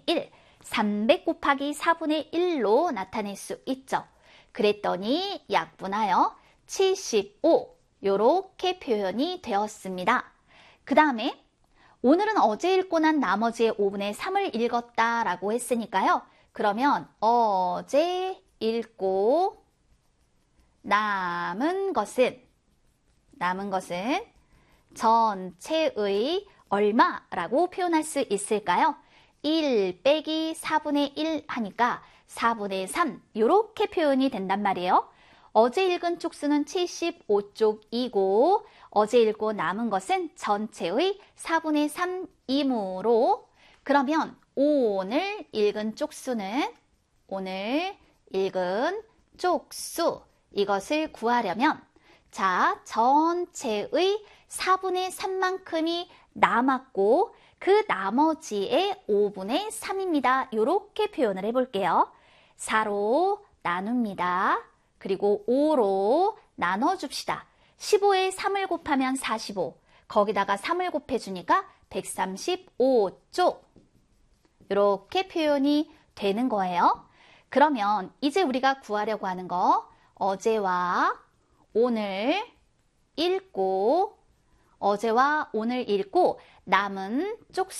1, 300 곱하기 4분의 1로 나타낼 수 있죠. 그랬더니 약분하여 75 요렇게 표현이 되었습니다. 그 다음에 오늘은 어제 읽고 난 나머지의 5분의 3을 읽었다 라고 했으니까요. 그러면 어제 읽고 남은 것은 전체의 얼마라고 표현할 수 있을까요? 1 빼기 4분의 1 하니까 4분의 3 이렇게 표현이 된단 말이에요. 어제 읽은 쪽수는 75쪽이고 어제 읽고 남은 것은 전체의 4분의 3이므로 그러면 오늘 읽은 쪽수는 이것을 구하려면 자, 전체의 4분의 3만큼이 남았고 그 나머지의 5분의 3입니다. 이렇게 표현을 해볼게요. 4로 나눕니다. 그리고 5로 나눠줍시다. 15에 3을 곱하면 45, 거기다가 3을 곱해주니까 135쪽 이렇게 표현이 되는 거예요. 그러면 이제 우리가 구하려고 하는 거 어제와 오늘 읽고 남은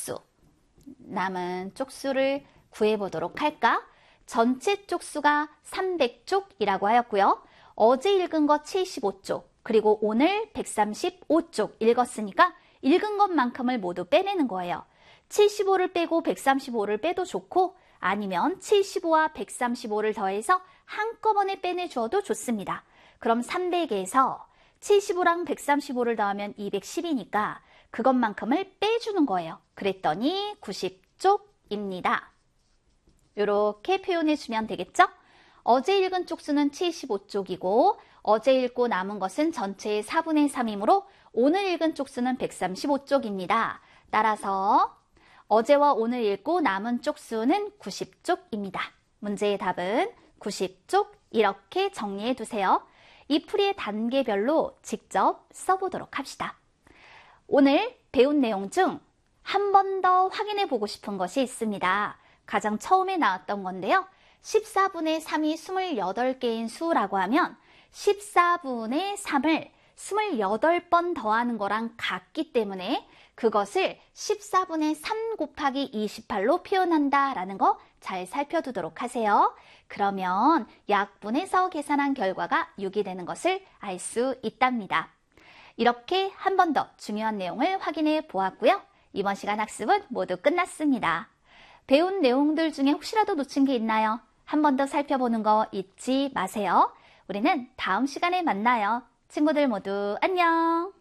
쪽수를 구해보도록 할까? 전체 쪽수가 300쪽이라고 하였고요. 어제 읽은 거 75쪽, 그리고 오늘 135쪽 읽었으니까 읽은 것만큼을 모두 빼내는 거예요. 75를 빼고 135를 빼도 좋고 아니면 75와 135를 더해서 한꺼번에 빼내주어도 좋습니다. 그럼 300에서 75랑 135를 더하면 210이니까 그것만큼을 빼주는 거예요. 그랬더니 90쪽입니다. 이렇게 표현해주면 되겠죠? 어제 읽은 쪽수는 75쪽이고 어제 읽고 남은 것은 전체의 4분의 3이므로 오늘 읽은 쪽수는 135쪽입니다. 따라서 어제와 오늘 읽고 남은 쪽수는 90쪽입니다. 문제의 답은 90쪽 이렇게 정리해 두세요. 이 풀이의 단계별로 직접 써보도록 합시다. 오늘 배운 내용 중 한 번 더 확인해 보고 싶은 것이 있습니다. 가장 처음에 나왔던 건데요. 14분의 3이 28개인 수라고 하면 14분의 3을 28번 더하는 거랑 같기 때문에 그것을 14분의 3 곱하기 28로 표현한다라는 거 잘 살펴두도록 하세요. 그러면 약분해서 계산한 결과가 6이 되는 것을 알 수 있답니다. 이렇게 한 번 더 중요한 내용을 확인해 보았고요. 이번 시간 학습은 모두 끝났습니다. 배운 내용들 중에 혹시라도 놓친 게 있나요? 한 번 더 살펴보는 거 잊지 마세요. 우리는 다음 시간에 만나요. 친구들 모두 안녕!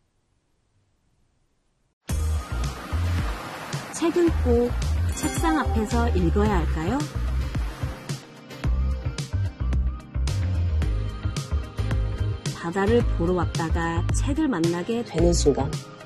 책은 꼭 책상 앞에서 읽어야 할까요? 바다를 보러 왔다가 책을 만나게 되는 순간